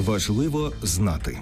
Важливо знати.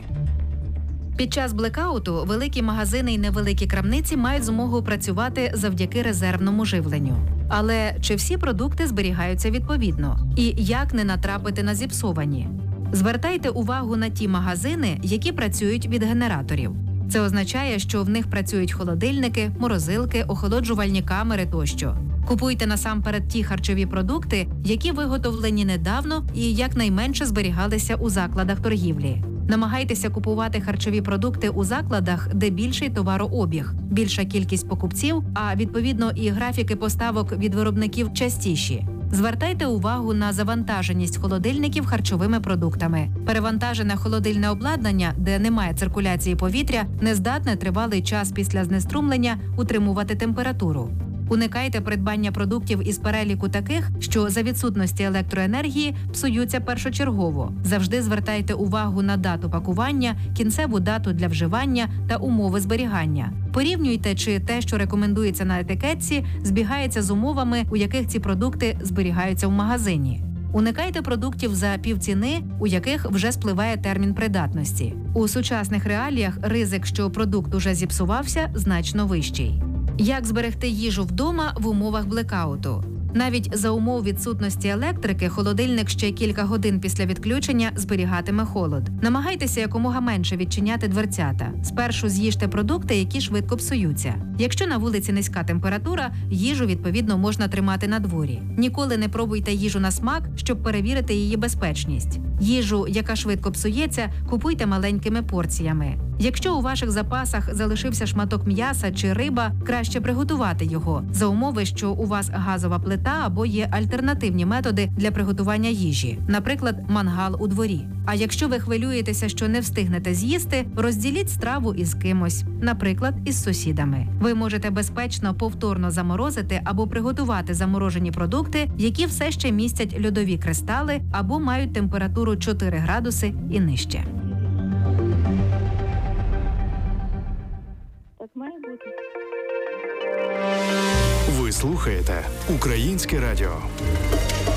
Під час блекауту великі магазини і невеликі крамниці мають змогу працювати завдяки резервному живленню. Але чи всі продукти зберігаються відповідно? І як не натрапити на зіпсовані? Звертайте увагу на ті магазини, які працюють від генераторів. Це означає, що в них працюють холодильники, морозилки, охолоджувальні камери тощо. Купуйте насамперед ті харчові продукти, які виготовлені недавно і якнайменше зберігалися у закладах торгівлі. Намагайтеся купувати харчові продукти у закладах, де більший товарообіг, більша кількість покупців, а відповідно і графіки поставок від виробників частіші. Звертайте увагу на завантаженість холодильників харчовими продуктами. Перевантажене холодильне обладнання, де немає циркуляції повітря, не здатне тривалий час після знеструмлення утримувати температуру. Уникайте придбання продуктів із переліку таких, що за відсутності електроенергії псуються першочергово. Завжди звертайте увагу на дату пакування, кінцеву дату для вживання та умови зберігання. Порівнюйте, чи те, що рекомендується на етикетці, збігається з умовами, у яких ці продукти зберігаються в магазині. Уникайте продуктів за півціни, у яких вже спливає термін придатності. У сучасних реаліях ризик, що продукт уже зіпсувався, значно вищий. Як зберегти їжу вдома в умовах блекауту? Навіть за умов відсутності електрики холодильник ще кілька годин після відключення зберігатиме холод. Намагайтеся якомога менше відчиняти дверцята. Спершу з'їжте продукти, які швидко псуються. Якщо на вулиці низька температура, їжу, відповідно, можна тримати на дворі. Ніколи не пробуйте їжу на смак, щоб перевірити її безпечність. Їжу, яка швидко псується, купуйте маленькими порціями. Якщо у ваших запасах залишився шматок м'яса чи риба, краще приготувати його, за умови, що у вас газова плита або є альтернативні методи для приготування їжі, наприклад, мангал у дворі. А якщо ви хвилюєтеся, що не встигнете з'їсти, розділіть страву із кимось, наприклад, із сусідами. Ви можете безпечно повторно заморозити або приготувати заморожені продукти, які все ще містять льодові кристали або мають температуру 4 градуси і нижче. Ви слухаєте Українське радіо.